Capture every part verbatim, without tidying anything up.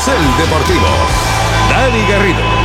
Carrusel Deportivo. Dani Garrido.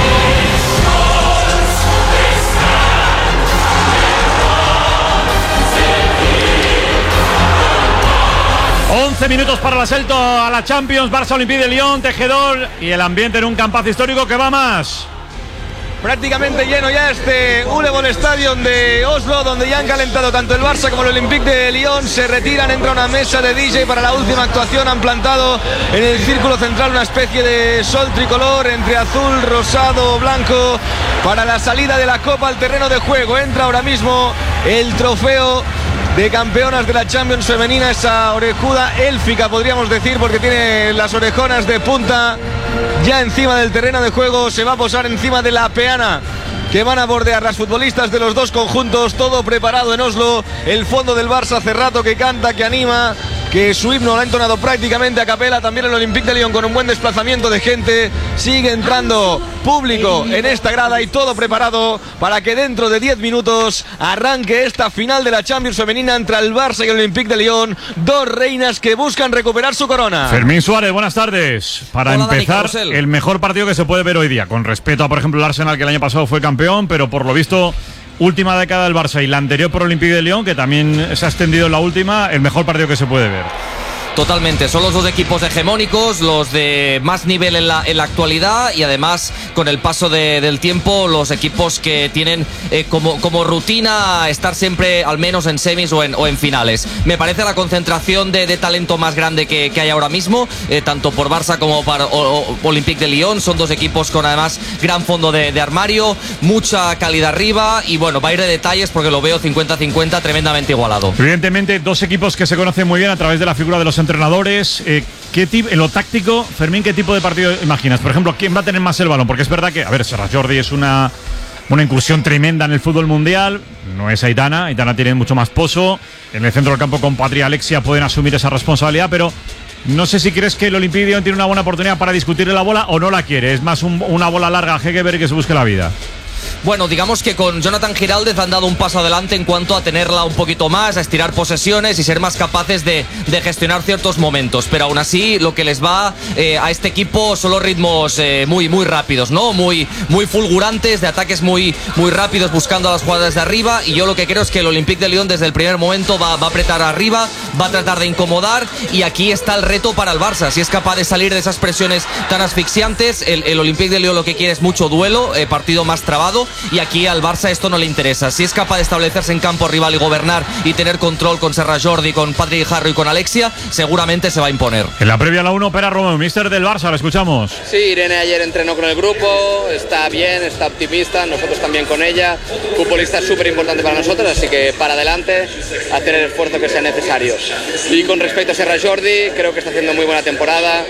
once minutos para el asalto a la Champions, Barça Olympique de Lyon, Tejedor, y el ambiente en un campazo histórico que va más. Prácticamente lleno ya este Ulebol Stadium de Oslo, donde ya han calentado tanto el Barça como el Olympique de Lyon. Se retiran, entra una mesa de D J para la última actuación. Han plantado en el círculo central una especie de sol tricolor entre azul, rosado, blanco, para la salida de la Copa al terreno de juego. Entra ahora mismo el trofeo de campeonas de la Champions femenina, esa orejuda élfica podríamos decir, porque tiene las orejonas de punta ya encima del terreno de juego. Se va a posar encima de la peana que van a bordear las futbolistas de los dos conjuntos. Todo preparado en Oslo, el fondo del Barça hace rato que canta, que anima, que su himno lo ha entonado prácticamente a capela. También el Olympique de Lyon con un buen desplazamiento de gente. Sigue entrando público en esta grada y todo preparado para que dentro de diez minutos arranque esta final de la Champions femenina entre el Barça y el Olympique de Lyon. Dos reinas que buscan recuperar su corona. Fermín Suárez, buenas tardes. Para Hola, empezar, Dani, el mejor partido que se puede ver hoy día, con respeto a, por ejemplo, el Arsenal, que el año pasado fue campeón, pero por lo visto, última década del Barça y la anterior por Olympique de Lyon, que también se ha extendido en la última, el mejor partido que se puede ver. Totalmente, son los dos equipos hegemónicos, los de más nivel en la, en la actualidad, y además con el paso de, del tiempo los equipos que tienen eh, como, como rutina estar siempre al menos en semis o en, o en finales. Me parece la concentración de, de talento más grande que, que hay ahora mismo, eh, tanto por Barça como para o, o, Olympique de Lyon. Son dos equipos con además gran fondo de, de armario, mucha calidad arriba, y bueno, va a ir de detalles porque lo veo cincuenta cincuenta tremendamente igualado. Evidentemente, dos equipos que se conocen muy bien a través de la figura de los entrenadores. Eh, ¿qué tipo, en lo táctico, Fermín, qué tipo de partido imaginas? Por ejemplo, ¿quién va a tener más el balón? Porque es verdad que, a ver, Serra Jordi es una, una incursión tremenda en el fútbol mundial. No es Aitana, Aitana tiene mucho más pozo. En el centro del campo con Patri y Alexia pueden asumir esa responsabilidad, pero no sé si crees que el Olympique de Lyon tiene una buena oportunidad para discutirle la bola o no la quiere. Es más un, una bola larga a Hegerberg que se busque la vida. Bueno, digamos que con Jonathan Giraldez han dado un paso adelante en cuanto a tenerla un poquito más, a estirar posesiones y ser más capaces de, de gestionar ciertos momentos, pero aún así lo que les va eh, a este equipo son los ritmos eh, muy muy rápidos, ¿no? Muy, muy fulgurantes, de ataques muy, muy rápidos buscando a las jugadas de arriba, y yo lo que creo es que el Olympique de Lyon desde el primer momento va, va a apretar arriba, va a tratar de incomodar, y aquí está el reto para el Barça, si es capaz de salir de esas presiones tan asfixiantes. El, el Olympique de Lyon lo que quiere es mucho duelo, eh, partido más trabado, y aquí al Barça esto no le interesa. Si es capaz de establecerse en campo rival y gobernar y tener control con Serra Jordi, con Patrick Harry y con Alexia, seguramente se va a imponer. En la previa a la uno, Pera Romeu, míster del Barça, lo escuchamos. Sí, Irene ayer entrenó con el grupo, está bien, está optimista, nosotros también con ella. Futbolista súper importante para nosotros, así que para adelante, hacer el esfuerzo que sea necesario. Y con respecto a Serra Jordi, creo que está haciendo muy buena temporada.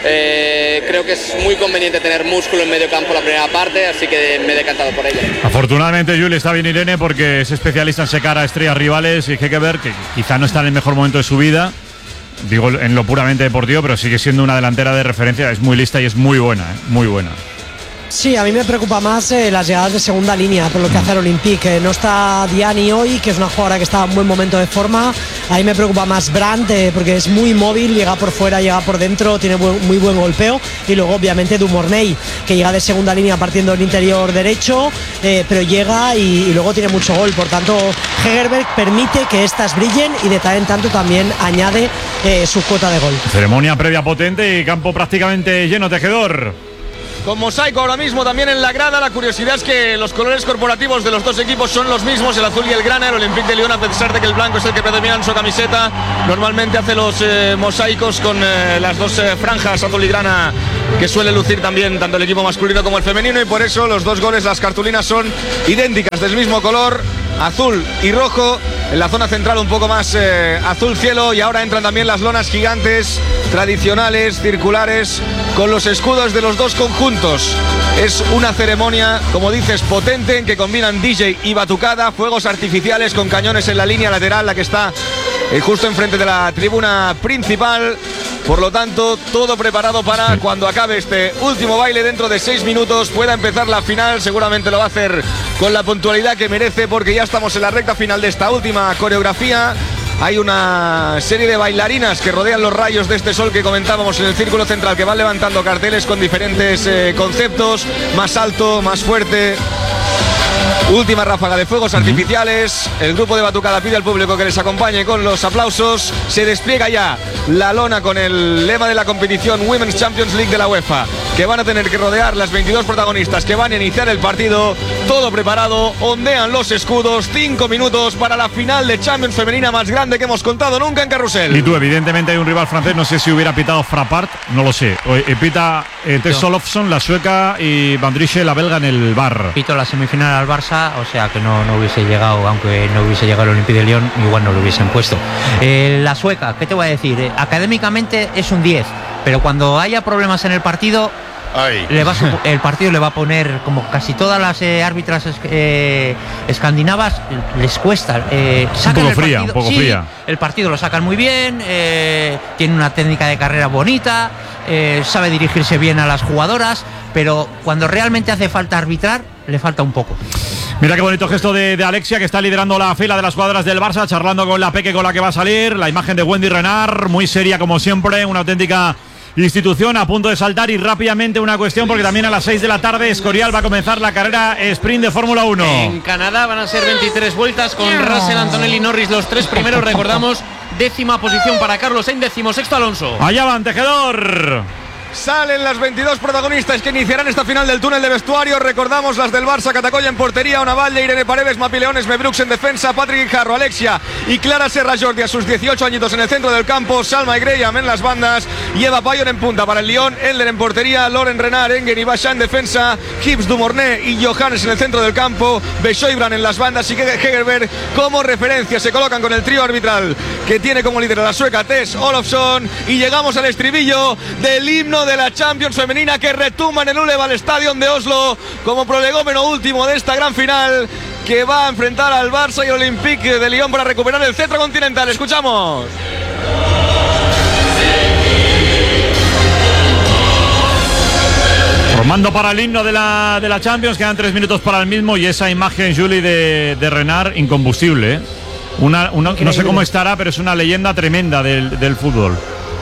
Eh, creo que es muy conveniente tener músculo en medio campo la primera parte, así que me he decantado por ella. Afortunadamente, Juli, está bien Irene porque es especialista en secar a estrellas rivales, y hay que ver que quizá no está en el mejor momento de su vida, digo en lo puramente deportivo, pero sigue siendo una delantera de referencia. Es muy lista y es muy buena, ¿eh? Muy buena. Sí, a mí me preocupa más eh, las llegadas de segunda línea por lo que hace el Olympique. Eh, no está Diani hoy, que es una jugadora que está en buen momento de forma. A mí me preocupa más Brandt, eh, porque es muy móvil, llega por fuera, llega por dentro, tiene buen, muy buen golpeo. Y luego obviamente Dumornay, que llega de segunda línea partiendo del interior derecho, eh, pero llega y, y luego tiene mucho gol. Por tanto, Hegerberg permite que estas brillen y de tal en tanto también añade eh, su cuota de gol. Ceremonia previa potente y campo prácticamente lleno, Tejedor. Con mosaico ahora mismo también en la grada. La curiosidad es que los colores corporativos de los dos equipos son los mismos, el azul y el grana. El Olympique de Lyon, a pesar de que el blanco es el que predomina en su camiseta, normalmente hace los eh, mosaicos con eh, las dos eh, franjas azul y grana que suele lucir también tanto el equipo masculino como el femenino, y por eso los dos goles, las cartulinas son idénticas, del mismo color, azul y rojo. En la zona central un poco más eh, azul cielo, y ahora entran también las lonas gigantes tradicionales, circulares, con los escudos de los dos conjuntos. Es una ceremonia, como dices, potente, en que combinan D J y batucada, fuegos artificiales con cañones en la línea lateral, la que está eh, justo enfrente de la tribuna principal. Por lo tanto, todo preparado para cuando acabe este último baile dentro de seis minutos pueda empezar la final. Seguramente lo va a hacer con la puntualidad que merece, porque ya estamos en la recta final de esta última coreografía. Hay una serie de bailarinas que rodean los rayos de este sol que comentábamos en el círculo central, que van levantando carteles con diferentes eh, conceptos, más alto, más fuerte. Última ráfaga de fuegos artificiales. El grupo de batucada pide al público que les acompañe con los aplausos. Se despliega ya la lona con el lema de la competición Women's Champions League de la UEFA, que van a tener que rodear las veintidós protagonistas que van a iniciar el partido. Todo preparado, ondean los escudos. Cinco minutos para la final de Champions femenina más grande que hemos contado nunca en Carrusel. Y tú, evidentemente hay un rival francés, no sé si hubiera pitado Frappart, no lo sé. O, eh, pita eh, Tess Olofsson, la sueca, y Van Driessen, la belga, en el bar. Pito la semifinal al Barça, o sea que no, no hubiese llegado, aunque no hubiese llegado al Olympique de Lyon, igual no lo hubiesen puesto. Eh, la sueca, ¿qué te voy a decir? Eh, académicamente es un diez, pero cuando haya problemas en el partido, le va a, el partido le va a poner, como casi todas las eh, árbitras eh, escandinavas, les cuesta. Eh, un poco fría, un poco sí, fría. El partido lo sacan muy bien, eh, tiene una técnica de carrera bonita, eh, sabe dirigirse bien a las jugadoras, pero cuando realmente hace falta arbitrar, le falta un poco. Mira qué bonito gesto de, de Alexia, que está liderando la fila de las jugadoras del Barça, charlando con la Peque con la que va a salir. La imagen de Wendy Renard, muy seria como siempre, una auténtica institución, a punto de saltar. Y rápidamente una cuestión, porque también a las seis de la tarde Escorial va a comenzar la carrera sprint de Fórmula uno. En Canadá van a ser veintitrés vueltas con Russell, Antonelli y Norris los tres primeros. Recordamos, décima posición para Carlos Sainz, décimo sexto Alonso. Allá van, Tejedor. Salen las veintidós protagonistas que iniciarán esta final del túnel de vestuario. Recordamos las del Barça: Catacolla en portería, Ona Valle, Irene Paredes, Mapi Leones, Mebrux en defensa, Patrick Guijarro, Alexia y Clara Serra Jordi a sus dieciocho añitos en el centro del campo, Salma y Graham en las bandas y Eva Payon en punta para el Lyon, Elder en portería, Loren Renard, Engen y Basha en defensa, Gibbs, Dumornay y Johannes en el centro del campo, Bechoibran en las bandas y Hegerberg como referencia. Se colocan con el trío arbitral que tiene como líder a la sueca Tess Olofsson, y llegamos al estribillo del himno de la Champions femenina que retumba en el Uleval Stadion de Oslo como prolegómeno último de esta gran final, que va a enfrentar al Barça y el Olympique de Lyon para recuperar el cetro continental. Escuchamos. Formando para el himno de la, de la Champions, quedan tres minutos para el mismo, y esa imagen, Julie, de, de Renard, incombustible, ¿eh? Una, una, no sé cómo estará, pero es una leyenda tremenda del, del fútbol.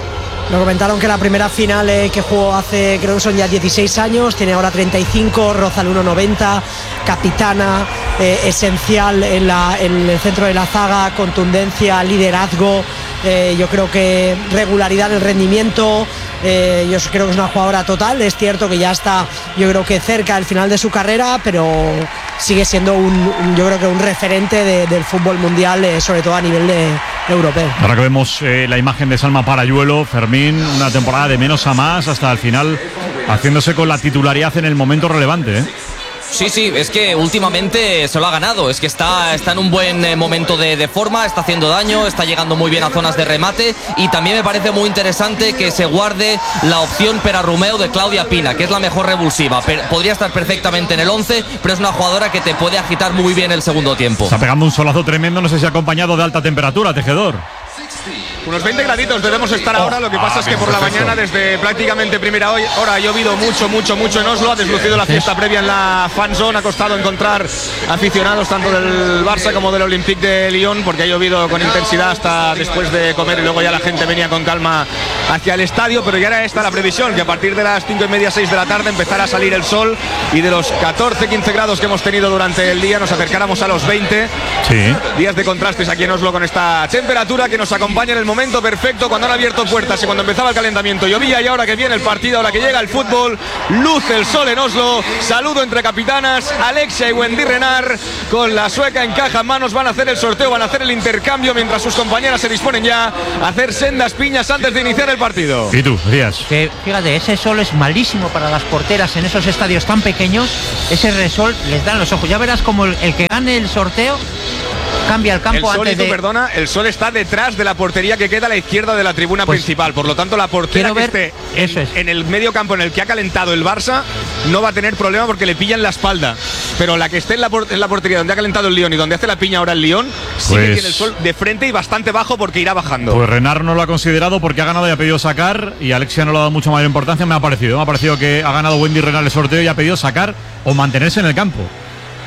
Lo comentaron que la primera final eh, que jugó hace, creo que son ya dieciséis años, tiene ahora treinta y cinco, roza el uno noventa, capitana, eh, esencial en, la, en el centro de la zaga, contundencia, liderazgo, eh, yo creo que regularidad en el rendimiento. Eh, yo creo que es una jugadora total. Es cierto que ya está, yo creo que cerca del final de su carrera, pero sigue siendo un, un yo creo que un referente de, del fútbol mundial, eh, sobre todo a nivel de, de europeo. Ahora que vemos eh, la imagen de Salma Parayuelo, Fermín, una temporada de menos a más hasta el final, haciéndose con la titularidad en el momento relevante, ¿eh? Sí, sí, es que últimamente se lo ha ganado, es que está, está en un buen eh, momento de, de forma, está haciendo daño, está llegando muy bien a zonas de remate, y también me parece muy interesante que se guarde la opción Pera Romeo de Claudia Pina, que es la mejor revulsiva. Per, podría estar perfectamente en el once, pero es una jugadora que te puede agitar muy bien el segundo tiempo. Está pegando un solazo tremendo, no sé si acompañado de alta temperatura, Tejedor. Unos veinte graditos debemos estar ahora. Lo que pasa ah, es que por perfecto. La mañana, desde prácticamente primera hora, ha llovido mucho, mucho, mucho en Oslo. Ha deslucido la fiesta previa en la fan zone. Ha costado encontrar aficionados tanto del Barça como del Olympique de Lyon, porque ha llovido con intensidad hasta después de comer, y luego ya la gente venía con calma hacia el estadio. Pero ya era esta la previsión, que a partir de las cinco y media, seis de la tarde empezara a salir el sol, y de los catorce, quince grados que hemos tenido durante el día nos acercáramos a los veinte. Sí. Días de contrastes aquí en Oslo con esta temperatura que nos acompaña en el momento perfecto, cuando han abierto puertas y cuando empezaba el calentamiento llovía, y ahora que viene el partido, ahora que llega el fútbol, luce el sol en Oslo. Saludo entre capitanas, Alexia y Wendy Renard, con la sueca en caja en manos. Van a hacer el sorteo, van a hacer el intercambio, mientras sus compañeras se disponen ya a hacer sendas piñas antes de iniciar el partido. ¿Y tú, Díaz? Que fíjate, ese sol es malísimo para las porteras en esos estadios tan pequeños. Ese resol les dan los ojos. Ya verás como el, el que gane el sorteo cambia el campo. El sol, antes tú, de... perdona, el sol está detrás de la portería que queda a la izquierda de la tribuna pues, principal. Por lo tanto, la portera que ver, esté eso en, es. en el medio campo en el que ha calentado el Barça no va a tener problema porque le pillan la espalda. Pero la que esté en la, en la portería donde ha calentado el Lyon y donde hace la piña ahora el Lyon, sí pues, que tiene el sol de frente y bastante bajo, porque irá bajando. Pues Renard no lo ha considerado porque ha ganado y ha pedido sacar, y Alexia no le ha dado mucho mayor importancia. Me ha parecido, me ha parecido que ha ganado Wendy Renard el sorteo y ha pedido sacar o mantenerse en el campo.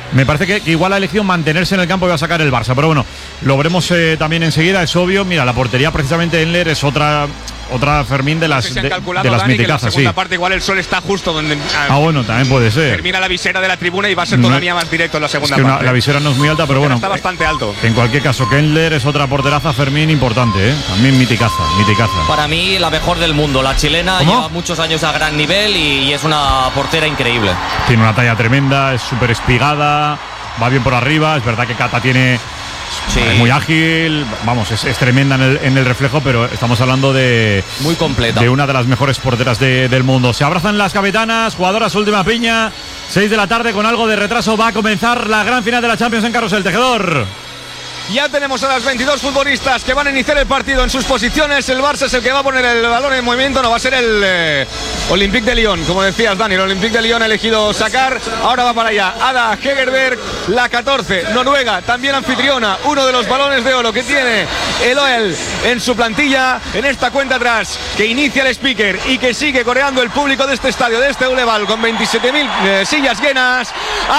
Me parece que, que igual ha elegido mantenerse en el campo y va a sacar el Barça, pero bueno, lo veremos eh, también enseguida, es obvio. Mira, la portería precisamente Enler es otra otra Fermín de las, no sé si de, calculado, de las Dani, miticazas, que en la segunda sí. parte igual el sol está justo donde Ah, bueno, también puede ser. termina la visera de la tribuna y va a ser todavía no, más directo en la segunda es que una, parte. La visera no es muy alta, pero bueno. Está bastante alto. En cualquier caso, Kendler es otra porteraza, Fermín, importante, ¿eh? También miticaza, miticaza. Para mí, la mejor del mundo. La chilena ¿Cómo? lleva muchos años a gran nivel y, y es una portera increíble. Tiene una talla tremenda, es súper espigada, va bien por arriba. Es verdad que Cata tiene... Sí. Es muy ágil, vamos, es, es tremenda en el, en el reflejo, pero estamos hablando de... Muy completa. De una de las mejores porteras de, del mundo. Se abrazan las capitanas, jugadoras última piña. seis de la tarde, con algo de retraso va a comenzar la gran final de la Champions en Carrusel. Tejedor. Ya tenemos a las veintidós futbolistas que van a iniciar el partido en sus posiciones. El Barça es el que va a poner el balón en movimiento. No va a ser el eh, Olympique de Lyon, como decías, Dani. El Olympique de Lyon ha elegido sacar. Ahora va para allá Ada Hegerberg, la catorce, Noruega, también anfitriona. Uno de los balones de oro que tiene el O E L en su plantilla. En esta cuenta atrás que inicia el speaker y que sigue coreando el público de este estadio, de este Uleval, con veintisiete mil eh, sillas llenas.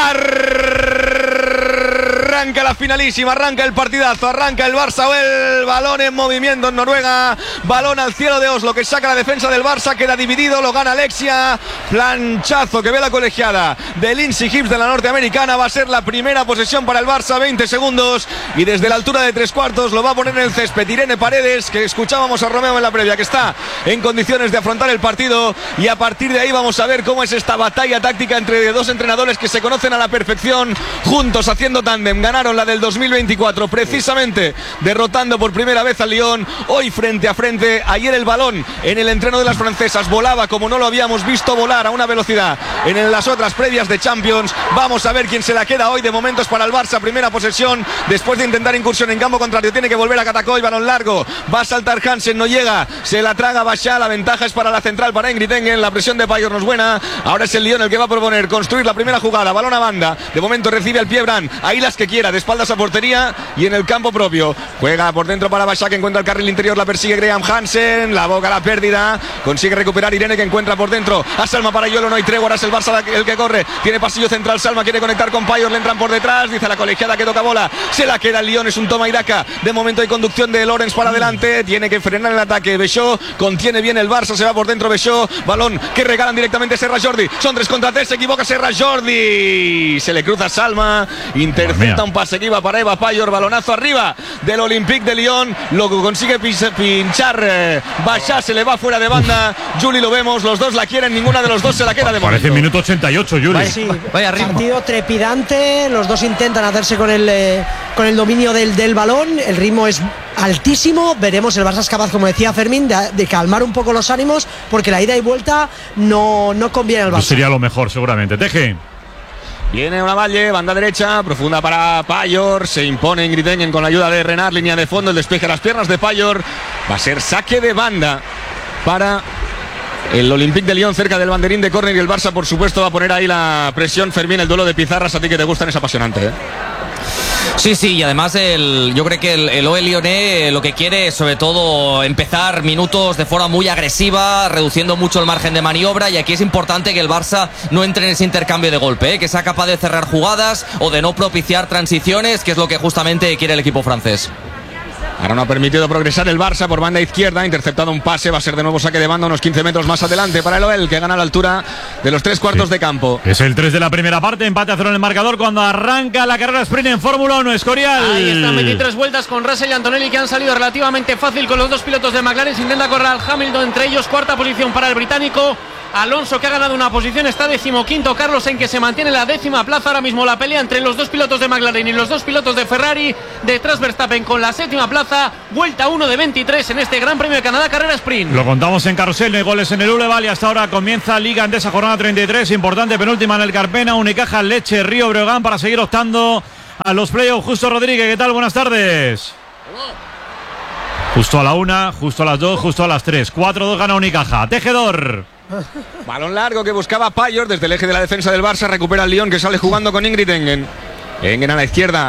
Arranca la finalísima, arranca el partidazo, arranca el Barça. El balón en movimiento en Noruega, balón al cielo de Oslo que saca la defensa del Barça, queda dividido, lo gana Alexia. Planchazo que ve la colegiada de Lindsay Hibbs de la norteamericana. Va a ser la primera posesión para el Barça, veinte segundos, y desde la altura de tres cuartos lo va a poner en el césped Irene Paredes, que escuchábamos a Romeo en la previa, que está en condiciones de afrontar el partido, y a partir de ahí vamos a ver cómo es esta batalla táctica entre dos entrenadores que se conocen a la perfección, juntos haciendo tándem. Ganaron la del dos mil veinticuatro precisamente derrotando por primera vez al Lyon, hoy frente a frente. Ayer el balón en el entreno de las francesas volaba como no lo habíamos visto volar a una velocidad en las otras previas de Champions. Vamos a ver quién se la queda hoy. De momentos para el Barça, primera posesión después de intentar incursión en campo contrario. Tiene que volver a Katakoy, balón largo, va a saltar Hansen, no llega, se la traga Bachá. La ventaja es para la central, para Ingrid Engen. La presión de Payor no es buena. Ahora es el Lyon el que va a proponer construir la primera jugada, balón a banda. De momento recibe al pie Brand, ahí las que quiera, de espaldas a portería y en el campo propio. Juega por dentro para Bachá, que encuentra el carril interior, la persigue Graham Hansen, la boca la pérdida, consigue recuperar Irene, que encuentra por dentro a Salma para Yolo, no hay tregua, ahora es el Barça el que corre, tiene pasillo central, Salma quiere conectar con Payor, le entran por detrás, dice la colegiada que toca bola, se la queda el Lyon, es un toma y daca. De momento hay conducción de Lorenz para adelante, tiene que frenar el ataque Bechó, contiene bien el Barça, se va por dentro Bechó, balón que regalan directamente Serra Jordi, son tres contra tres, se equivoca Serra Jordi, se le cruza Salma, intercepta un pase que iba para Eva Payor, balonazo arriba del Olympique de Lyon, lo consigue pinchar eh, Bachá, se le va fuera de banda. Juli, lo vemos, los dos la quieren, ninguna de los dos se la queda de momento. Parece minuto ochenta y ocho, Juli. Vaya, sí, vaya ritmo. Partido trepidante, los dos intentan hacerse con el, eh, con el dominio del, del balón, el ritmo es altísimo, veremos, el Barça es capaz, como decía Fermín, de, de calmar un poco los ánimos, porque la ida y vuelta no, no conviene al Barça. Pues sería lo mejor, seguramente. Teje. Viene una Valle, banda derecha, profunda para Payor, se impone Ingrid Engen con la ayuda de Renard, línea de fondo, el despeje a las piernas de Payor, va a ser saque de banda para el Olympique de Lyon cerca del banderín de córner, y el Barça por supuesto va a poner ahí la presión. Fermín, el duelo de pizarras, a ti que te gustan, es apasionante, ¿eh? Sí, sí, y además el, yo creo que el, el O E L Lyonnais lo que quiere es sobre todo empezar minutos de forma muy agresiva, reduciendo mucho el margen de maniobra, y aquí es importante que el Barça no entre en ese intercambio de golpe, ¿eh? Que sea capaz de cerrar jugadas o de no propiciar transiciones, que es lo que justamente quiere el equipo francés. Ahora no ha permitido progresar el Barça por banda izquierda, ha interceptado un pase, va a ser de nuevo saque de banda unos quince metros más adelante para el O E L, que gana la altura de los tres cuartos sí. de campo. Es el tres de la primera parte, empate a cero en el marcador cuando arranca la carrera sprint en Fórmula uno, Escorial. Ahí están veintitrés vueltas con Russell y Antonelli, que han salido relativamente fácil con los dos pilotos de McLaren. Se intenta correr al Hamilton, entre ellos cuarta posición para el británico. Alonso, que ha ganado una posición, está decimoquinto. Carlos Sainz, que se mantiene en la décima plaza. Ahora mismo la pelea entre los dos pilotos de McLaren y los dos pilotos de Ferrari. Detrás Verstappen con la séptima plaza. Vuelta uno de veintitrés en este Gran Premio de Canadá, carrera sprint. Lo contamos en Carrusel, no hay goles en el Uleval, y hasta ahora comienza Liga Endesa, jornada treinta y tres. Importante penúltima en el Carpena, Unicaja, Leche, Río Breogán, para seguir optando a los playoffs. Justo Rodríguez, ¿qué tal? Buenas tardes. Justo a la una, justo a las dos, justo a las tres. cuatro dos gana Unicaja. Tejedor. Balón largo que buscaba Payor desde el eje de la defensa del Barça. Recupera el Lyon, que sale jugando con Ingrid Engen. Engen a la izquierda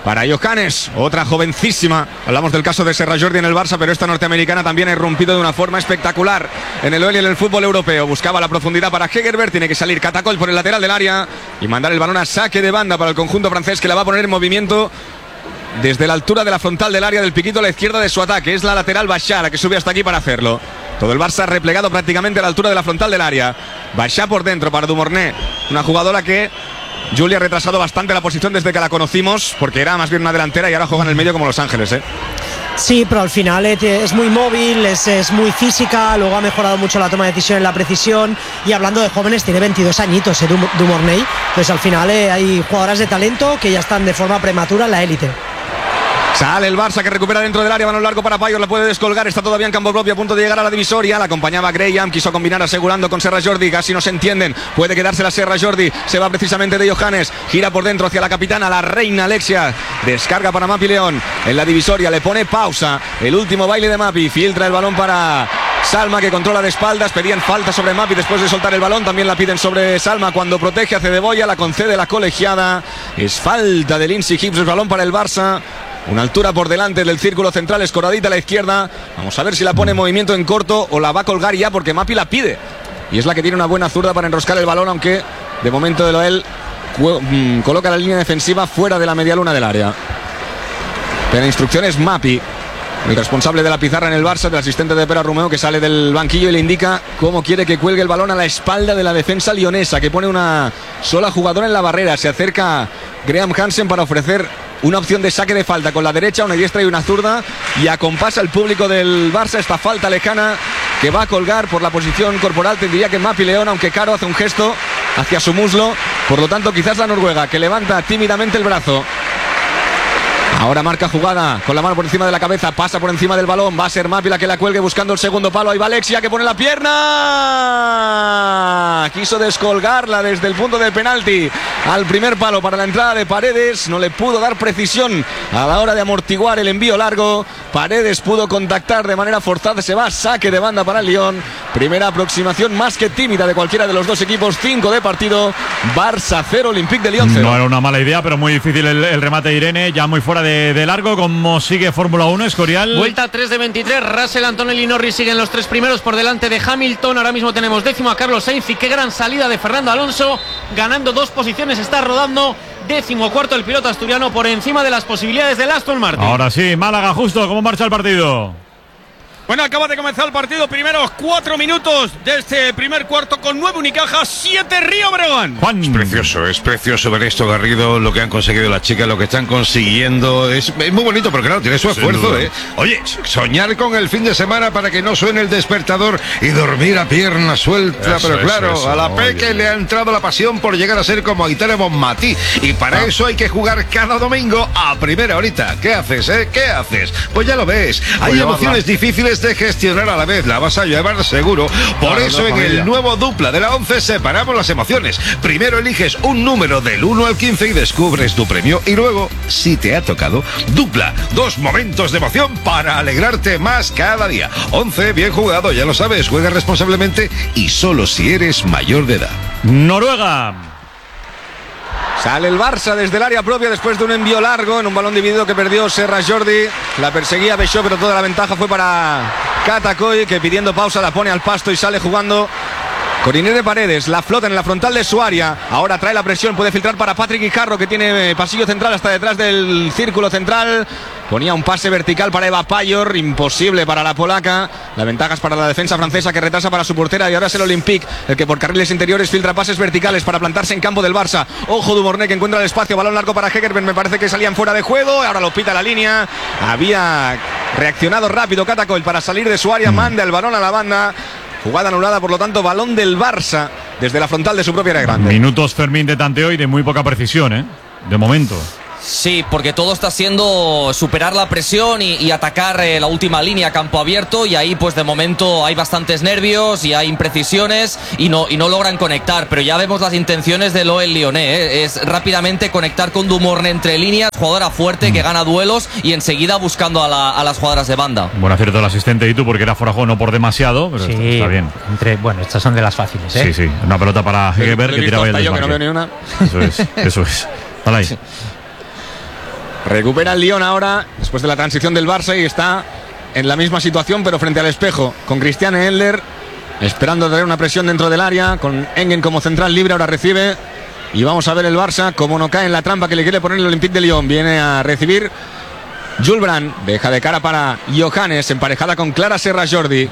para Johannes, otra jovencísima. Hablamos del caso de Serra Jordi en el Barça, pero esta norteamericana también ha irrumpido de una forma espectacular en el O L y en el fútbol europeo. Buscaba la profundidad para Hegerberg, tiene que salir Catacol por el lateral del área y mandar el balón a saque de banda para el conjunto francés, que la va a poner en movimiento desde la altura de la frontal del área del piquito a la izquierda de su ataque. Es la lateral Bachar, la que sube hasta aquí para hacerlo. Todo el Barça replegado prácticamente a la altura de la frontal del área. Bachar por dentro para Dumornay, una jugadora que Julia ha retrasado bastante la posición desde que la conocimos, porque era más bien una delantera y ahora juega en el medio como Los Ángeles, ¿eh? Sí, pero al final es muy móvil, es, es muy física, luego ha mejorado mucho la toma de decisión, la precisión, y hablando de jóvenes, tiene veintidós añitos, ¿eh? Dumornay. Entonces al final eh, hay jugadoras de talento que ya están de forma prematura en la élite. Sale el Barça, que recupera dentro del área, balón largo para Payor, la puede descolgar, está todavía en campo propio, a punto de llegar a la divisoria. La acompañaba Graham, quiso combinar asegurando con Serra Jordi, casi no se entienden, puede quedarse la Serra Jordi, se va precisamente de Johannes, gira por dentro hacia la capitana, la reina Alexia, descarga para Mapi León, en la divisoria le pone pausa, el último baile de Mapi, filtra el balón para Salma, que controla de espaldas, pedían falta sobre Mapi después de soltar el balón, también la piden sobre Salma cuando protege a Cedeboya, la concede la colegiada, es falta de Lindsay Hibbs, el balón para el Barça. Una altura por delante del círculo central, escoradita a la izquierda. Vamos a ver si la pone en movimiento en corto o la va a colgar ya, porque Mapi la pide. Y es la que tiene una buena zurda para enroscar el balón, aunque de momento de Loel coloca la línea defensiva fuera de la medialuna del área. Pero la instrucción es Mapi, el responsable de la pizarra en el Barça, del asistente de Pera Romeo, que sale del banquillo y le indica cómo quiere que cuelgue el balón a la espalda de la defensa lionesa, que pone una sola jugadora en la barrera. Se acerca Graham Hansen para ofrecer una opción de saque de falta con la derecha, una diestra y una zurda, y acompasa al público del Barça esta falta lejana que va a colgar por la posición corporal. Tendría que Mapi León, aunque Caro hace un gesto hacia su muslo, por lo tanto quizás la noruega, que levanta tímidamente el brazo. Ahora marca jugada con la mano por encima de la cabeza, pasa por encima del balón, va a ser Mapi la que la cuelgue buscando el segundo palo. Ahí va Alexia, que pone la pierna, quiso descolgarla desde el punto de penalti al primer palo para la entrada de Paredes, no le pudo dar precisión a la hora de amortiguar el envío largo. Paredes pudo contactar de manera forzada, se va a saque de banda para el Lyon. Primera aproximación más que tímida de cualquiera de los dos equipos, cinco de partido, Barça cero, Olympique de Lyon cero. No era una mala idea, pero muy difícil el, el remate de Irene, ya muy fuera de, de largo. Como sigue Fórmula uno, Escorial. Vuelta tres de veintitrés, Russell, Antonelli y Norris siguen los tres primeros por delante de Hamilton. Ahora mismo tenemos décimo a Carlos Sainz, y qué gran salida de Fernando Alonso, ganando dos posiciones, está rodando. Décimo cuarto el piloto asturiano, por encima de las posibilidades del Aston Martin. Ahora sí, Málaga, justo, ¿cómo marcha el partido? Bueno, acaba de comenzar el partido, primeros cuatro minutos de este primer cuarto con nueve Unicaja, siete Río Breogán. Juan. Es precioso, es precioso ver esto, Garrido, lo que han conseguido las chicas, lo que están consiguiendo. Es, es muy bonito, porque claro, tiene su esfuerzo, ¿eh? Oye, soñar con el fin de semana para que no suene el despertador y dormir a pierna suelta, Eso, pero eso, claro, eso, a la no, Peque oye. le ha entrado la pasión por llegar a ser como Aitana Bonmatí, y para Ah. eso hay que jugar cada domingo a primera horita. ¿Qué haces, eh? ¿Qué haces? Pues ya lo ves, hay Voy a emociones llevarla. difíciles de gestionar a la vez, la vas a llevar seguro. Por Claro, eso no, en familia. el nuevo dupla de la once separamos las emociones. Primero eliges un número del uno al quince y descubres tu premio, y luego, si te ha tocado, dupla, dos momentos de emoción para alegrarte más cada día. once, bien jugado, ya lo sabes, juega responsablemente y solo si eres mayor de edad. Noruega. Sale el Barça desde el área propia después de un envío largo en un balón dividido que perdió Serra Jordi. La perseguía Bechó, pero toda la ventaja fue para Catacoy, que pidiendo pausa la pone al pasto y sale jugando con Inés de Paredes. La flota en la frontal de su área. Ahora trae la presión, puede filtrar para Patrick Guijarro, que tiene pasillo central hasta detrás del círculo central. Ponía un pase vertical para Eva Payor, imposible para la polaca. La ventaja es para la defensa francesa, que retrasa para su portera, y ahora es el Olympique el que por carriles interiores filtra pases verticales para plantarse en campo del Barça. Ojo Dumornay, que encuentra el espacio, balón largo para Hegerberg, me parece que salían fuera de juego, ahora lo pita la línea. Había reaccionado rápido Catacoy para salir de su área, manda el balón a la banda. Jugada anulada, por lo tanto, balón del Barça desde la frontal de su propia área grande. Minutos, Fermín, de tanteo y de muy poca precisión, ¿eh? De momento. Sí, porque todo está siendo superar la presión y, y atacar eh, la última línea a campo abierto, y ahí pues de momento hay bastantes nervios y hay imprecisiones y no, y no logran conectar, pero ya vemos las intenciones de Loel Lyonnais, ¿eh? Es rápidamente conectar con Dumornay entre líneas, jugadora fuerte que gana duelos, y enseguida buscando a, la, a las jugadoras de banda. Buen acierto del asistente y tú, porque era fuera de juego, no por demasiado, pero Sí, está, está bien. Entre, bueno, estas son de las fáciles, ¿eh? Sí, sí, una pelota para Lo he- lo he Hegerberg, que visto tiraba el hasta yo, que no desmarque. veo ni una. Eso es, eso es. Vale ahí. Recupera el Lyon ahora, después de la transición del Barça, y está en la misma situación, pero frente al espejo, con Christian Endler, esperando tener una presión dentro del área, con Engen como central libre, ahora recibe. Y vamos a ver el Barça, como no cae en la trampa que le quiere poner el Olympique de Lyon. Viene a recibir Jules Brandt, deja de cara para Johannes, emparejada con Clara Serra Jordi.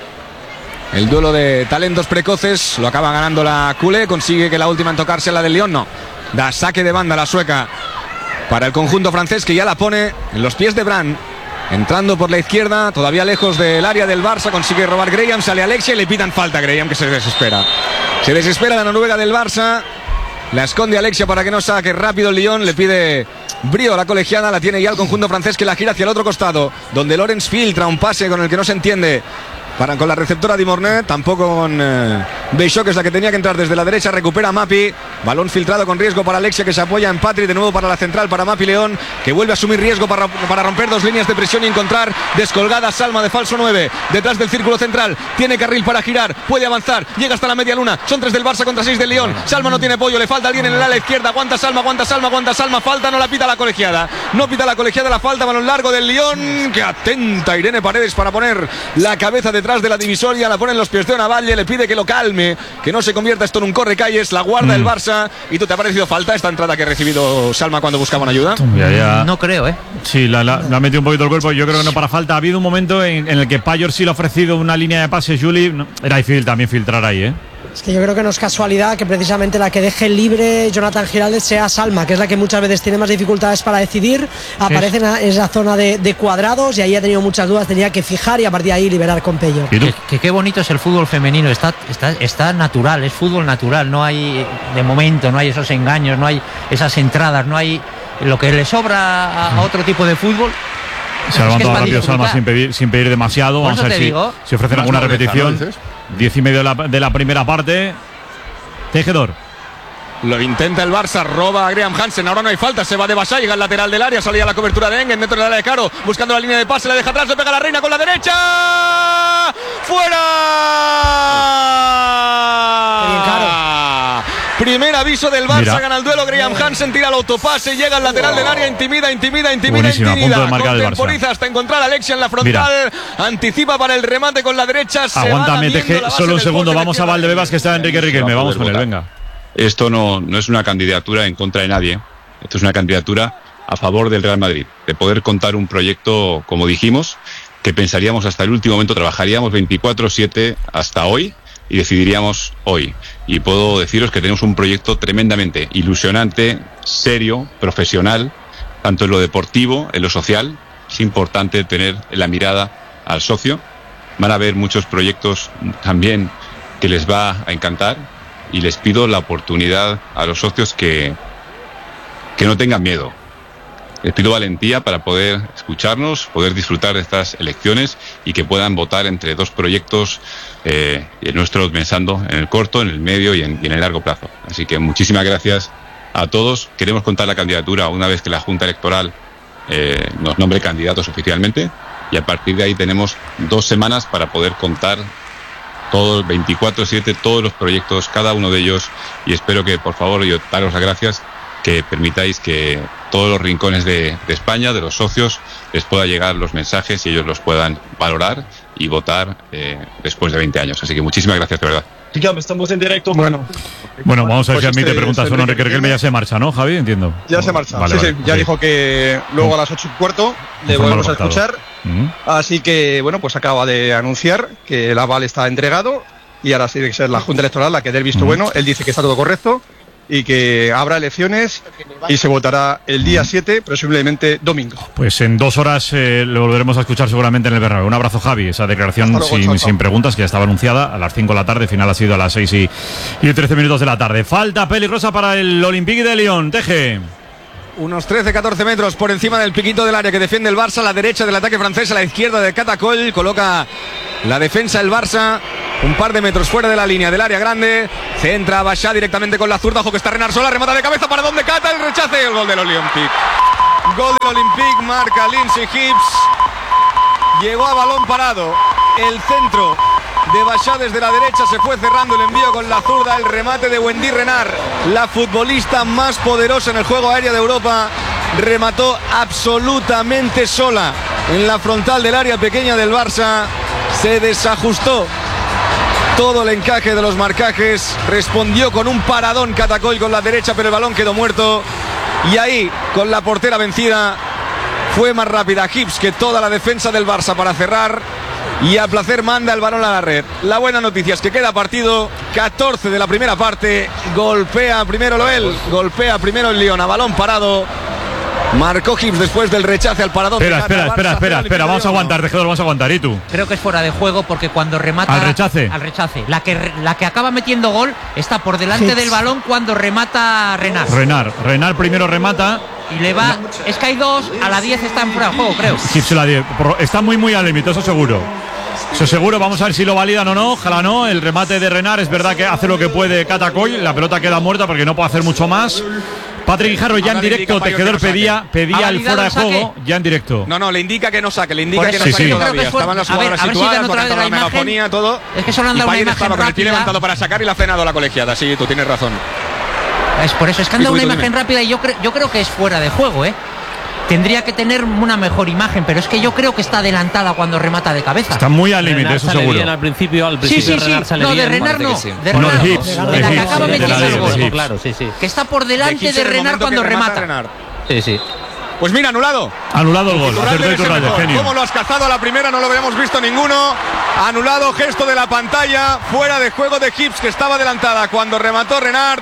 El duelo de talentos precoces lo acaba ganando la culé, consigue que la última en tocarse la del Lyon, no. Da saque de banda la sueca para el conjunto francés, que ya la pone en los pies de Brandt. Entrando por la izquierda, todavía lejos del área del Barça, consigue robar Graham, sale Alexia y le pitan falta a Graham, que se desespera. Se desespera la noruega del Barça, la esconde Alexia para que no saque rápido el Lyon, le pide brío a la colegiada, la tiene ya el conjunto francés, que la gira hacia el otro costado, donde Lorenz filtra un pase con el que no se entiende. Para, con la receptora Di Mornay, tampoco con eh, Beixó, que es la que tenía que entrar desde la derecha. Recupera Mapi, balón filtrado con riesgo para Alexia, que se apoya en Patri, de nuevo para la central, para Mapi León, que vuelve a asumir riesgo para, para romper dos líneas de presión y encontrar descolgada Salma de falso nueve, detrás del círculo central, tiene carril para girar, puede avanzar, llega hasta la media luna, son tres del Barça contra seis del Lyon. Salma no tiene pollo, le falta alguien en el ala izquierda, aguanta Salma, aguanta Salma, aguanta Salma, falta, no la pita la colegiada, no pita la colegiada, la falta, balón largo del Lyon, que atenta Irene Paredes para poner la cabeza detrás de la divisoria, la pone en los pies de Navalle, le pide que lo calme, que no se convierta esto en un correcalles, la guarda mm. el Barça. ¿Y tú te ha parecido falta esta entrada que ha recibido Salma cuando buscaba una ayuda? Ya, ya. No creo, ¿eh? Sí, la, la, la ha metido un poquito el cuerpo, yo creo que no para falta. Ha habido un momento en, en el que Payor sí le ha ofrecido una línea de pase, Juli, no, era difícil también filtrar ahí, ¿eh? Es que yo creo que no es casualidad que precisamente la que deje libre Jonathan Giraldez sea Salma, que es la que muchas veces tiene más dificultades para decidir. Aparece en esa zona de, de cuadrados y ahí ha tenido muchas dudas, tenía que fijar y a partir de ahí liberar con Pello. Que, que qué bonito es el fútbol femenino, está, está, está natural, es fútbol natural, no hay de momento, no hay esos engaños, no hay esas entradas, no hay lo que le sobra a, a otro tipo de fútbol. Se ha levantado rápido Salma sin pedir, sin pedir demasiado. Vamos a ver si, si ofrecen alguna repetición. Deja, ¿no? Diez y medio de la, de la primera parte. Tejedor. Lo intenta el Barça, roba a Graham Hansen, ahora no hay falta, se va de Basá, llega al lateral del área, salía la cobertura de Engen dentro del área de Caro, buscando la línea de pase, la deja atrás, le pega a la Reina con la derecha. ¡Fuera! Bien, Caro. Primer aviso del Barça, Mira. Gana el duelo Graham Hansen, tira el autopase, llega al lateral del área, intimida, intimida, intimida, Buenísima, intimida, contemporiza hasta encontrar a Alexia en la frontal, Mira. Anticipa para el remate con la derecha. Aguántame, Teje, solo un segundo, vamos a Valdebebas, que está Enrique Riquelme, vamos con él, venga. Esto no, no es una candidatura en contra de nadie, esto es una candidatura a favor del Real Madrid, de poder contar un proyecto, como dijimos, que pensaríamos hasta el último momento, trabajaríamos veinticuatro siete hasta hoy y decidiríamos hoy. Y puedo deciros que tenemos un proyecto tremendamente ilusionante, serio, profesional, tanto en lo deportivo, en lo social. Es importante tener la mirada al socio. Van a haber muchos proyectos también que les va a encantar y les pido la oportunidad a los socios que, que no tengan miedo. Les pido valentía para poder escucharnos, poder disfrutar de estas elecciones y que puedan votar entre dos proyectos eh, nuestros, pensando en el corto, en el medio y en, y en el largo plazo. Así que muchísimas gracias a todos. Queremos contar la candidatura una vez que la Junta Electoral eh, nos nombre candidatos oficialmente y a partir de ahí tenemos dos semanas para poder contar todos veinticuatro siete, todos los proyectos, cada uno de ellos, y espero que por favor, yo daros las gracias, que permitáis que todos los rincones de, de España, de los socios, les pueda llegar los mensajes y ellos los puedan valorar y votar eh, después de veinte años. Así que muchísimas gracias, de verdad. Estamos en directo. Bueno, bueno vamos a ver pues si a mí este, te preguntas este o no. Enrique Riquelme ya se marcha, ¿no, Javi? Entiendo. Ya se marcha. Vale, sí, vale, sí, ya sí. dijo que luego a las ocho y cuarto le volvemos a escuchar. Uh-huh. Así que, bueno, pues acaba de anunciar que el aval está entregado y ahora sí tiene que ser la Junta Electoral la que dé el visto uh-huh. bueno. Él dice que está todo correcto y que habrá elecciones y se votará el día siete, presumiblemente domingo. Pues en dos horas eh, lo volveremos a escuchar seguramente en el Bernabéu. Un abrazo, Javi. Esa declaración luego, sin, chao, chao. sin preguntas, que ya estaba anunciada a las cinco de la tarde. Final ha sido a las seis y, y trece minutos de la tarde. Falta peligrosa para el Olympique de Lyon. Teje. Unos trece catorce metros por encima del piquito del área que defiende el Barça, a la derecha del ataque francés, a la izquierda de Catacol, coloca la defensa el Barça, un par de metros fuera de la línea del área grande, centra a Bachá directamente con la zurda, ojo que está Renard sola, remata de cabeza para donde Cata, el rechace y el gol del Olympique. Gol del Olympique, marca Lindsay Hibbs, llegó a balón parado, el centro de Bachá desde la derecha, se fue cerrando el envío con la zurda, el remate de Wendy Renard, la futbolista más poderosa en el juego aéreo de Europa, remató absolutamente sola en la frontal del área pequeña del Barça. Se desajustó todo el encaje de los marcajes, respondió con un paradón Catacoll con la derecha, pero el balón quedó muerto. Y ahí, con la portera vencida, fue más rápida Hibbs que toda la defensa del Barça para cerrar. Y a placer manda el balón a la red. La buena noticia es que queda partido, catorce de la primera parte. Golpea primero Loel, golpea primero el Lyon a balón parado. Marcó Hibbs después del rechace al paradón. Espera, espera, espera, espera, espera, vamos a aguantar, tejedor, vamos a aguantar. ¿Y tú? Creo que es fuera de juego porque cuando remata. ¿Al rechace? Al rechace. La que, la que acaba metiendo gol está por delante Hibbs. del balón cuando remata Renard. Renard, Renard primero remata. Y le va. Es que hay dos, a la diez está en fuera de juego, creo. Hibbs la diez. Está muy, muy al límite, eso seguro. Eso seguro, vamos a ver si lo validan o no. Ojalá no. El remate de Renard es verdad que hace lo que puede Catacoll. La pelota queda muerta porque no puede hacer mucho más. Patrick Guijarro ya en directo, tejedor pedía, pedía el fuera de juego, ya en directo. No, no, le indica que no saque, le indica Por que eso, no sí, saque sí. todavía. Estaban las jugadoras a ver, a ver si situadas, dan otra vez con la la imagen. megafonía, todo. Es que solo han Y dado una Payet imagen estaba con el pie rápida. levantado para sacar y la ha frenado la colegiada. Sí, tú tienes razón. Es por eso, es que han dado Sí, una tú, tú, imagen dime. rápida y yo, cre- yo creo que es fuera de juego, ¿eh? Tendría que tener una mejor imagen, pero es que yo creo que está adelantada cuando remata de cabeza. Está muy al límite, eso seguro. Bien al principio, al Sí, principio sí, sí. Renard sale No, de bien. Renard Parece no. que sí. De No, Renard de no. Hibbs, De de la que Hibbs, acaba de la metiendo el de gol. Hibbs. Claro, sí, sí. Que está por De delante Hibbs de en el Renard momento cuando que remata remata. Renard. Sí, sí. Pues mira, anulado. Anulado el gol, acertó Iturralde es el Iturralde, mejor. genio. ¿Cómo lo has cazado a la primera? No lo habíamos visto ninguno. Anulado, gesto de la pantalla. Fuera de juego de Hibbs, que estaba adelantada cuando remató Renard.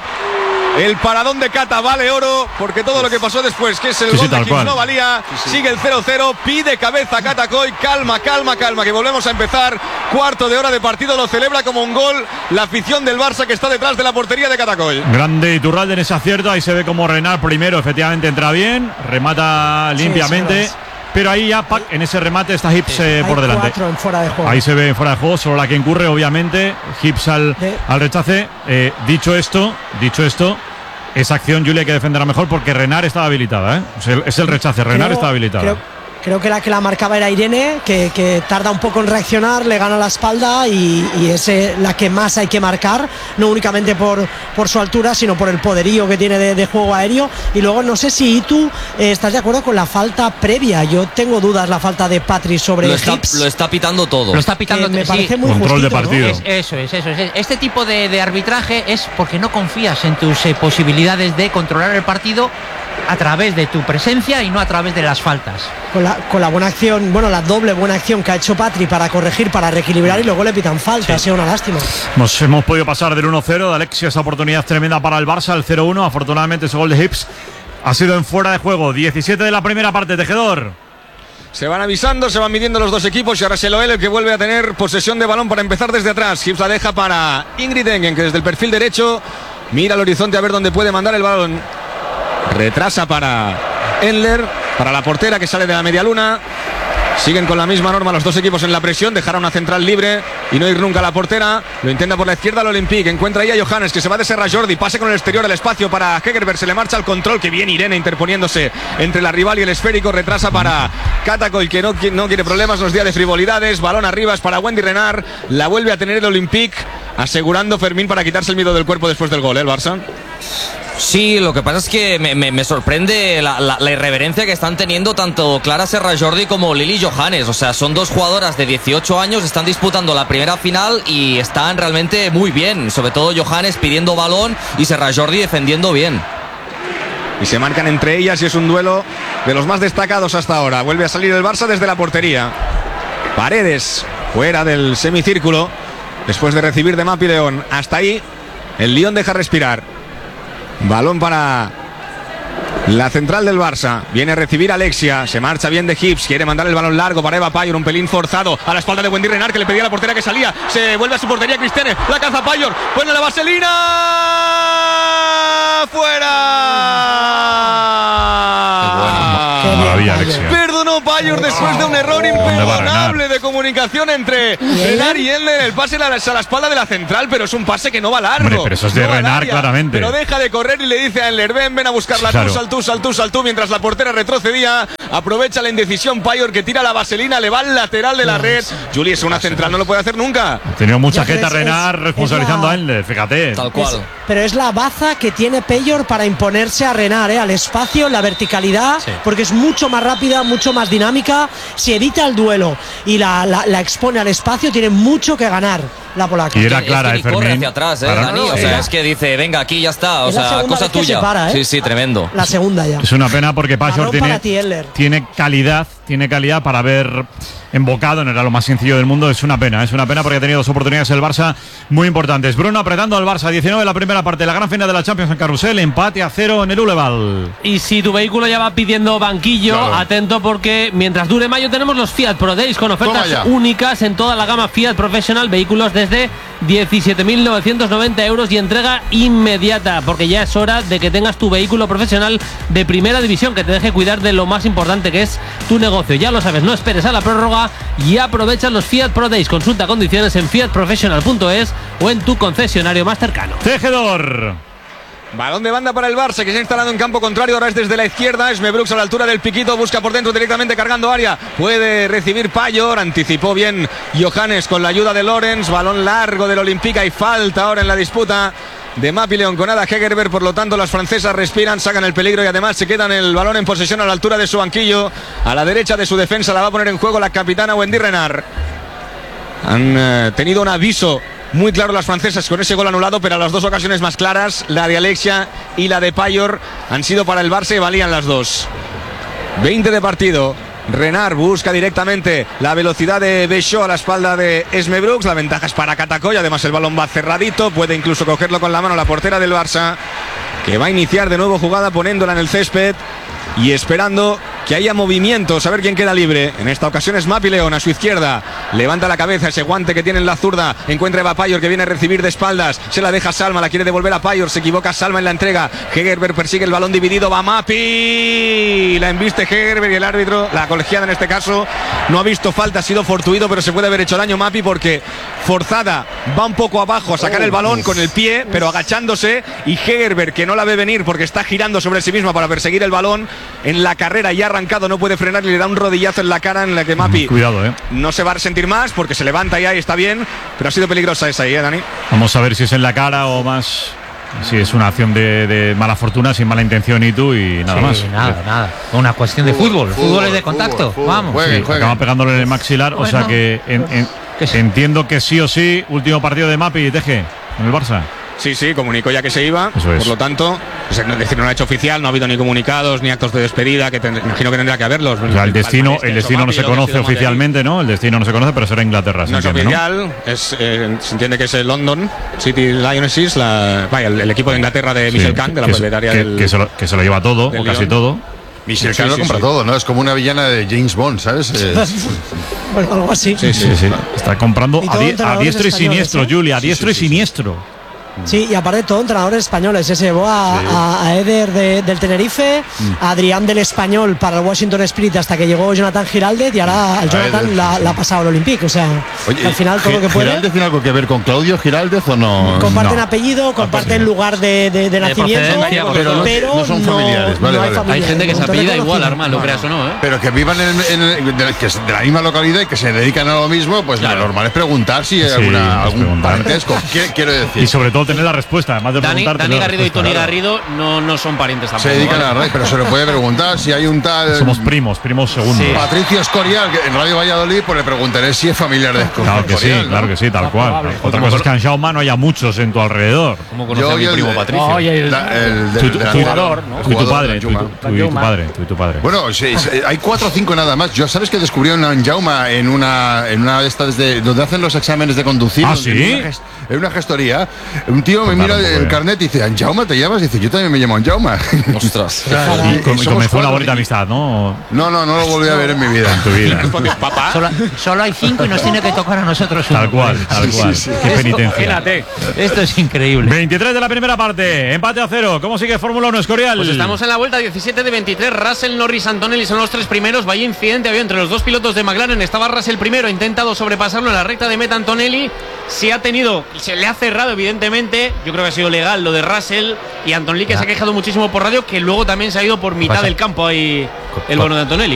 El paradón de Cata vale oro, porque todo lo que pasó después, que es el Sí, sí, gol de tal Hibbs, cual. no valía. Sigue el cero cero, pide cabeza Catacoll. Calma, calma, calma, que volvemos a empezar. Cuarto de hora de partido, lo celebra como un gol la afición del Barça que está detrás de la portería de Catacoll. Grande Iturralde en ese acierto, ahí se ve como Renard primero efectivamente entra bien, remata limpiamente, sí, pero ahí ya Pac, en ese remate está Hibbs eh, por Hay delante. cuatro en fuera de juego. Ahí se ve fuera de juego, solo la que incurre obviamente, Hibbs al, De- al rechace. Eh, dicho esto, dicho esto, esa acción Julia hay que defenderla mejor porque Renard estaba habilitada, ¿eh? Es el, es el rechace, Renard Creo- está habilitada. Creo, creo que la que la marcaba era Irene, que, que tarda un poco en reaccionar, le gana la espalda y, y es eh, la que más hay que marcar, no únicamente por, por su altura, sino por el poderío que tiene de, de juego aéreo. Y luego no sé si tú eh, estás de acuerdo con la falta previa. Yo tengo dudas la falta de Patri sobre Lo está, Hibbs. lo está pitando todo. Lo está pitando. Que me sí. parece muy Control de justito, ¿no? partido. Es- eso es, eso es. Este tipo de, de arbitraje es porque no confías en tus eh, posibilidades de controlar el partido a través de tu presencia y no a través de las faltas. Con la, con la buena acción, bueno, la doble buena acción que ha hecho Patri para corregir, para reequilibrar y luego le pitan falta. Ha sido una lástima. Nos hemos podido pasar del uno cero de Alexia, esa oportunidad tremenda para el Barça, el cero uno. Afortunadamente ese gol de Hibbs ha sido en fuera de juego. diecisiete de la primera parte, tejedor. Se van avisando, se van midiendo los dos equipos y ahora es el Loel el que vuelve a tener posesión de balón para empezar desde atrás. Hibbs la deja para Ingrid Engen, que desde el perfil derecho mira al horizonte a ver dónde puede mandar el balón. Retrasa para Endler, para la portera que sale de la media luna. Siguen con la misma norma los dos equipos en la presión, dejar a una central libre y no ir nunca a la portera. Lo intenta por la izquierda el Olympique, encuentra ahí a Johannes, que se va de Serra Jordi, pase con el exterior al espacio para Hegerberg, se le marcha al control, que viene Irene interponiéndose entre la rival y el esférico, retrasa para Catacoll, que no, no quiere problemas los días de frivolidades, balón arriba es para Wendy Renard, la vuelve a tener el Olympique, asegurando Fermín para quitarse el miedo del cuerpo después del gol, ¿eh, el Barça? Sí, lo que pasa es que me, me- me sorprende la, la- la irreverencia que están teniendo tanto Clara Serra Jordi como Lili Johannes. O sea, son dos jugadoras de dieciocho años, están disputando la primera final y están realmente muy bien. Sobre todo Johannes pidiendo balón y Serra Jordi defendiendo bien. Y se marcan entre ellas y es un duelo de los más destacados hasta ahora. Vuelve a salir el Barça desde la portería. Paredes fuera del semicírculo después de recibir de Mapi León. Hasta ahí el Lyon deja respirar. Balón para la central del Barça. Viene a recibir Alexia. Se marcha bien de Hibbs. Quiere mandar el balón largo para Eva Payor. Un pelín forzado a la espalda de Wendy Renard, que le pedía a la portera que salía. Se vuelve a su portería Cristiane. La caza Payor. Pone la vaselina. ¡Fuera! Maravilla, Alexia. Perdonó mano Payor después de un error imperdonable de comunicación entre Renard y Elner. El pase a la, a la espalda de la central, pero es un pase que no va largo. Hombre, pero eso es de no Renard, claramente. Pero deja de correr y le dice a Elner, ven, ven a buscarla, claro. tú, sal tú, sal tú, sal tú, mientras la portera retrocedía. Aprovecha la indecisión Payor, que tira la vaselina, le va al lateral de la red. Juli, es una central, no lo puede hacer nunca. Ha tenido mucha Ya, jeta es- Renard es- responsabilizando es la- a Elner, fíjate. Tal cual. Es- pero es la baza que tiene Payor para imponerse a Renard, ¿eh? Al espacio, la verticalidad, Sí. porque es mucho más rápida, mucho más dinámica. Si evita el duelo y la, la- la expone al espacio, tiene mucho que ganar la polaca. Y era Es que clara, ni eh, corre Fermín. hacia atrás, eh, Claro, Dani. no, O sí. sea, es que dice, venga, aquí ya está. O Es la sea, segunda cosa vez que tuya. se para, ¿eh? Sí, sí, tremendo. La segunda ya. Es una pena porque Payor Balón tiene, para ti, Elner. tiene calidad, tiene calidad para haber embocado, no era lo más sencillo del mundo. Es una pena, es una pena porque ha tenido dos oportunidades el Barça muy importantes. Bruno apretando al Barça, diecinueve la primera parte de la gran final de la Champions en Carrusel, empate a cero en el Uleval. Y si tu vehículo ya va pidiendo banquillo, Claro. atento porque mientras dure mayo tenemos los Fiat Pro Days con Toma ofertas ya. únicas en toda la gama Fiat Professional, vehículos desde diecisiete mil novecientos noventa euros y entrega inmediata, porque ya es hora de que tengas tu vehículo profesional de primera división, que te deje cuidar de lo más importante que es tu negocio. Ya lo sabes, no esperes a la prórroga y aprovecha los Fiat Pro Days. Consulta condiciones en fiat professional punto es o en tu concesionario más cercano. Tejedor. Balón de banda para el Barça, que se ha instalado en campo contrario. Ahora es desde la izquierda. Esme Brooks a la altura del piquito. Busca por dentro directamente cargando área. Puede recibir Payor. Anticipó bien Johannes con la ayuda de Lorenz. Balón largo del Olympique. Y falta ahora en la disputa de Mapi Leonconada Hegerberg. Por lo tanto, las francesas respiran, sacan el peligro y además se quedan el balón en posesión a la altura de su banquillo. A la derecha de su defensa la va a poner en juego la capitana Wendy Renard. Han eh, tenido un aviso muy claro las francesas con ese gol anulado, pero las dos ocasiones más claras, la de Alexia y la de Payor, han sido para el Barça y valían las dos. veinte de partido. Renard busca directamente la velocidad de Béchot a la espalda de Esme Brooks. La ventaja es para Catacoy. Además el balón va cerradito. Puede incluso cogerlo con la mano la portera del Barça, que va a iniciar de nuevo jugada poniéndola en el césped y esperando que haya movimientos, a ver quién queda libre. En esta ocasión es Mapi León a su izquierda. Levanta la cabeza, ese guante que tiene en la zurda. Encuentra a Payor, que viene a recibir de espaldas. Se la deja Salma, la quiere devolver a Payor. Se equivoca Salma en la entrega. Hegerberg persigue el balón dividido. Va Mapi. La embiste Hegerberg y el árbitro, la colegiada en este caso, no ha visto falta. Ha sido fortuito, pero se puede haber hecho daño Mapi porque forzada va un poco abajo a sacar el balón con el pie, pero agachándose. Y Hegerberg, que no la ve venir porque está girando sobre sí misma para perseguir el balón en la carrera, ya arrancado, no puede frenar y le da un rodillazo en la cara en la que Mapi Cuidado, eh. no se va a resentir más porque se levanta ya y está bien, pero ha sido peligrosa esa ahí, ¿eh, Dani? Vamos a ver si es en la cara o más. Si es una acción de, de mala fortuna, sin mala intención y tú y nada Sí, más. Nada, nada. Una cuestión de fútbol. Fútbol, fútbol, es de contacto. fútbol, fútbol. Vamos. Jueguen, Sí, jueguen. acaba pegándole en el maxilar, o Bueno. sea que en- en- Que sí. entiendo que sí o sí, último partido de Mapi y Teje en el Barça. Sí, sí, comunicó ya que se iba. Eso es. Por lo tanto, pues, es decir, no lo ha hecho oficial, no ha habido ni comunicados ni actos de despedida, que tend- imagino que tendrá que haberlos. O sea, el destino, el destino no se conoce oficialmente, ¿no? El destino no se conoce, pero será Inglaterra, se No es entiende, ¿no? oficial, es, eh, se entiende que es el London City Lionesses, la, vaya, el, el equipo de Inglaterra de Sí, Michel Kahn, de la que se- propietaria que, del. que se lo, que se lo lleva todo, del o casi Lyon. todo. Michel Sí, Kahn lo sí, compra sí. todo, ¿no? Es como una villana de James Bond, ¿sabes? Eh, Bueno, algo así. Sí, sí. Sí, sí. Está comprando Y a, todo di- a entrenadores diestro y españoles, siniestro, ¿eh? Julia, a Sí, diestro sí, y sí, sí. siniestro. Sí, y aparte todo entrenadores españoles. Ese llevó a, a- a Eder de- del Tenerife, a Adrián del Español para el Washington Spirit hasta que llegó Jonathan Giraldez y ahora al Jonathan Eder, la, sí, la ha pasado al Olympique. O sea, Oye, al final todo Gi- lo que puede. ¿Giraldez tiene algo que ver con Claudio Giraldez o no? Comparten No. apellido, comparten lugar de, de- de nacimiento, procedencia, pero, pero no- no son familiares, vale, no hay vale. familia. Hay gente que se Te apellida reconocido. igual, Armand, lo creas o no, ¿eh? Pero que vivan en, en- en- de, que es de la misma localidad y que se dedican a lo mismo, pues lo normal es preguntar si hay Sí, alguna, es algún preguntar. parentesco. ¿Qué quiero decir? Y sobre todo tener la respuesta, además de Dani, preguntar. Dani tener la Garrido y respuesta. Tony Garrido no, no son parientes tampoco. Se dedican ¿eh? a la radio, pero se le puede preguntar si hay un tal Somos primos, primos segundos. Patricio Escorial, que en Radio Valladolid, pues le preguntaré si es familiar de Escorial. Claro que sí, ¿no? claro que sí, tal cual. Otra cosa es que en Xiaoma no haya muchos en tu alrededor. ¿Cómo conoce Yo a mi y el primo de- Patricio? No, oye, el- La- el de- Tú- tú- de la- tú- jugador, ¿no? Tú y tu Jugador padre, de tú y tu- Juma. tú y tu padre, tú y tu padre. Bueno, sí, sí, hay cuatro o cinco nada más. Yo sabes que descubrió en Jauma en una en una de estas de donde hacen los exámenes de conducir. ¿Ah, donde- sí? En una, gest- en una gestoría, Un tío me mira Claro, el porque- carnet y dice, ¿Anjaume te llamas? Y dice, yo también me llamo Anjaume. Ostras. Y com- Somos comenzó una cuatro. bonita amistad, ¿no? No, no, no lo volví a ver en mi vida. En tu vida. Papá. Solo, solo hay cinco y nos tiene que tocar a nosotros uno. Tal cual, tal cual. Qué penitencia. Imagínate. Esto es increíble. veintitrés de la primera parte, empate a cero. ¿Cómo sigue Fórmula uno, Escorial? Pues estamos en la vuelta diecisiete de veintitrés. Russell, Norris, Antonelli son los tres primeros. Vaya incidente había entre los dos pilotos de McLaren. Estaba Russell primero, ha intentado sobrepasarlo en la recta de meta. Antonelli se ha tenido, se le ha cerrado evidentemente. Yo creo que ha sido legal lo de Russell. Y Antonelli que se ha quejado muchísimo por radio, que luego también se ha ido por mitad Pasa. del campo ahí el bono de Antonelli.